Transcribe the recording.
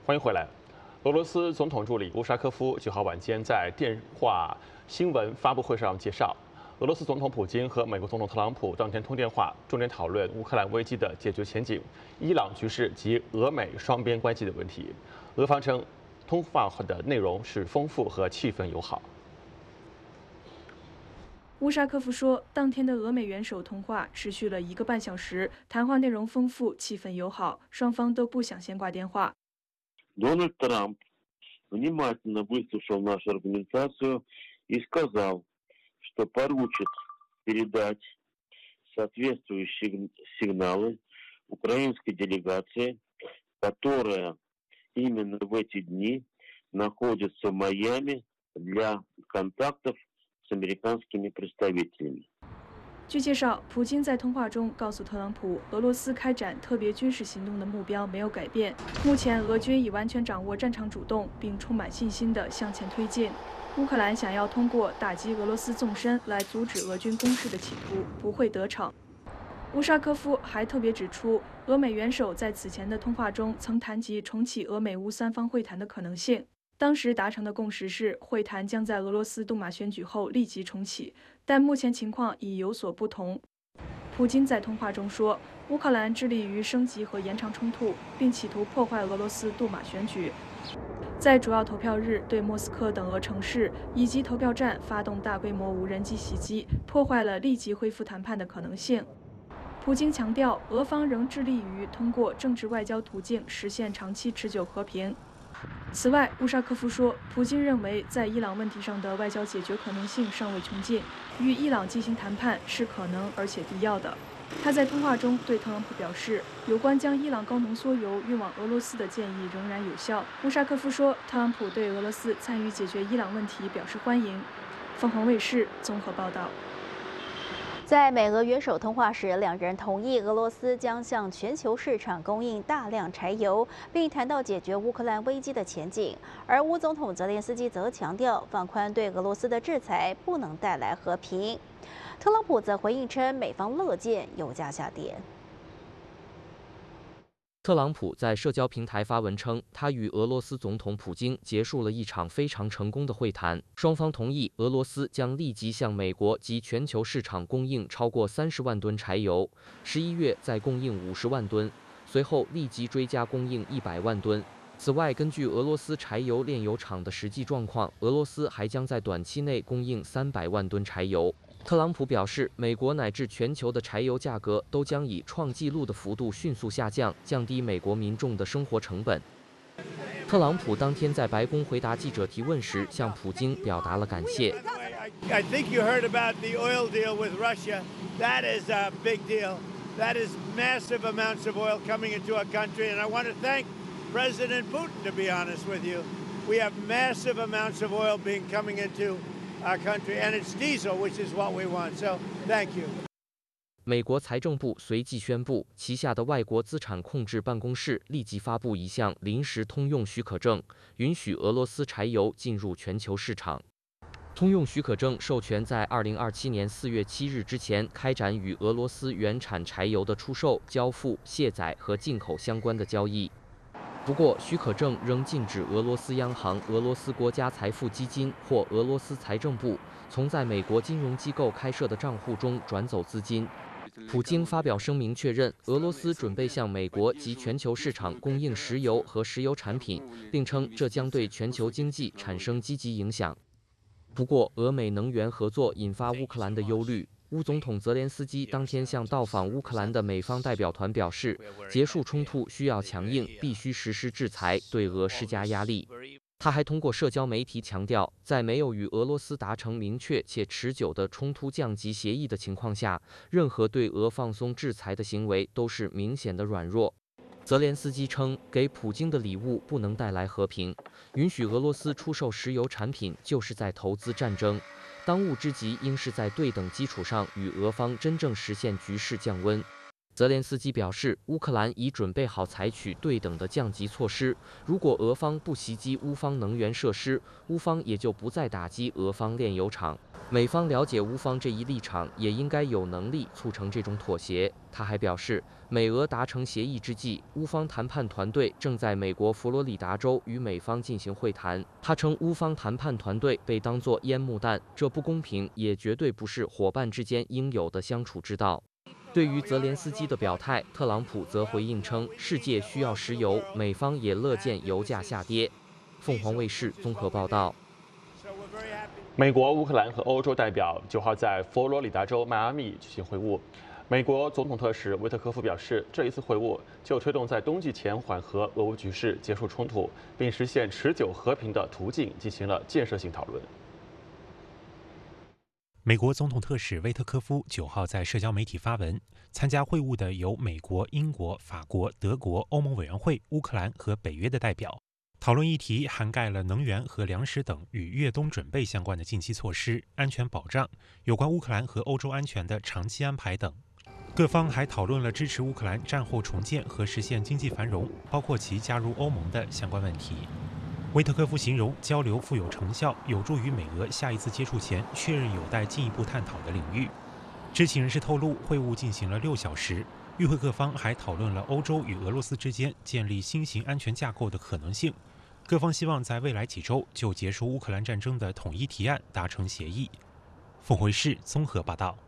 欢迎回来。俄罗斯总统助理乌沙科夫9号晚间在电话新闻发布会上介绍，俄罗斯总统普京和美国总统特朗普当天通电话，重点讨论乌克兰危机的解决前景、伊朗局势及俄美双边关系的问题。俄方称，通话的内容是丰富和气氛友好。 乌沙科夫说，当天的俄美元首通话持续了1个半小时，谈话内容丰富，气氛友好，双方都不想先挂电话。 Дональд Трамп внимательно выслушал нашу аргументацию и сказал, что поручит передать соответствующие сигналы украинской делегации, которая именно в эти дни находится в Майами для контактов с американскими представителями. 据介绍，普京在通话中告诉特朗普，俄罗斯开展特别军事行动的目标没有改变。目前，俄军已完全掌握战场主动，并充满信心地向前推进。乌克兰想要通过打击俄罗斯纵深来阻止俄军攻势的企图不会得逞。乌沙科夫还特别指出，俄美元首在此前的通话中曾谈及重启俄美乌3方会谈的可能性。当时达成的共识是，会谈将在俄罗斯杜马选举后立即重启，但目前情况已有所不同。普京在通话中说，乌克兰致力于升级和延长冲突，并企图破坏俄罗斯杜马选举，在主要投票日对莫斯科等俄城市以及投票站发动大规模无人机袭击，破坏了立即恢复谈判的可能性。普京强调，俄方仍致力于通过政治外交途径实现长期持久和平。此外，乌沙科夫说，普京认为在伊朗问题上的外交解决可能性尚未穷尽，与伊朗进行谈判是可能而且必要的。他在通话中对特朗普表示，有关将伊朗高浓缩铀运往俄罗斯的建议仍然有效。乌沙科夫说，特朗普对俄罗斯参与解决伊朗问题表示欢迎。凤凰卫视综合报道。 在美俄元首通话时，两人同意俄罗斯将向全球市场供应大量柴油，并谈到解决乌克兰危机的前景。而乌总统泽连斯基则强调，放宽对俄罗斯的制裁不能带来和平。特朗普则回应称，美方乐见油价下跌。 特朗普在社交平台发文称，他与俄罗斯总统普京结束了一场非常成功的会谈，双方同意俄罗斯将立即向美国及全球市场供应超过30万吨柴油，11月再供应50万吨，随后立即追加供应100万吨。此外，根据俄罗斯柴油炼油厂的实际状况，俄罗斯还将在短期内供应300万吨柴油。特朗普表示，美国乃至全球的柴油价格都将以创纪录的幅度迅速下降，降低美国民众的生活成本。特朗普当天在白宫回答记者提问时，向普京表达了感谢。 I think you heard about the oil deal with Russia. That is a big deal. That is massive amounts of oil coming into our country, and I want to thank President Putin, to be honest with you. We have massive amounts of oil being coming into our country, and it's diesel, which is what we want. So, thank you. 美国财政部随即宣布，旗下的外国资产控制办公室立即发布一项临时通用许可证，允许俄罗斯柴油进入全球市场。通用许可证授权在2027年4月7日之前开展与俄罗斯原产柴油的出售、交付、卸载和进口相关的交易。不过，许可证仍禁止俄罗斯央行、俄罗斯国家财富基金或俄罗斯财政部从在美国金融机构开设的账户中转走资金。普京发表声明确认，俄罗斯准备向美国及全球市场供应石油和石油产品，并称这将对全球经济产生积极影响。不过，俄美能源合作引发乌克兰的忧虑。乌总统泽连斯基当天向到访乌克兰的美方代表团表示，结束冲突需要强硬，必须实施制裁，对俄施加压力。他还通过社交媒体强调，在没有与俄罗斯达成明确且持久的冲突降级协议的情况下，任何对俄放松制裁的行为都是明显的软弱。泽连斯基称，给普京的礼物不能带来和平，允许俄罗斯出售石油产品就是在投资战争。当务之急应是在对等基础上与俄方真正实现局势降温。 泽连斯基表示，乌克兰已准备好采取对等的降级措施。如果俄方不袭击乌方能源设施，乌方也就不再打击俄方炼油厂。美方了解乌方这一立场，也应该有能力促成这种妥协。他还表示，美俄达成协议之际，乌方谈判团队正在美国佛罗里达州与美方进行会谈。他称，乌方谈判团队被当作烟幕弹，这不公平，也绝对不是伙伴之间应有的相处之道。对于泽连斯基的表态，特朗普则回应称，世界需要石油，美方也乐见油价下跌。凤凰卫视综合报道。 美国、乌克兰和欧洲代表9号在佛罗里达州迈阿密举行会晤。美国总统特使维特科夫表示，这一次会晤就推动在冬季前缓和俄乌局势、结束冲突，并实现持久和平的途径进行了建设性讨论。 美国总统特使威特科夫9号在社交媒体发文，参加会晤的有美国、英国、法国、德国、欧盟委员会、乌克兰和北约的代表。讨论议题涵盖了能源和粮食等与越冬准备相关的近期措施、安全保障、有关乌克兰和欧洲安全的长期安排等。各方还讨论了支持乌克兰战后重建和实现经济繁荣，包括其加入欧盟的相关问题。维特科夫形容交流富有成效，有助于美俄下一次接触前确认有待进一步探讨的领域。知情人士透露，会晤进行了6小时，与会各方还讨论了欧洲与俄罗斯之间建立新型安全架构的可能性。各方希望在未来几周就结束乌克兰战争的统一提案达成协议。凤凰卫视综合报道。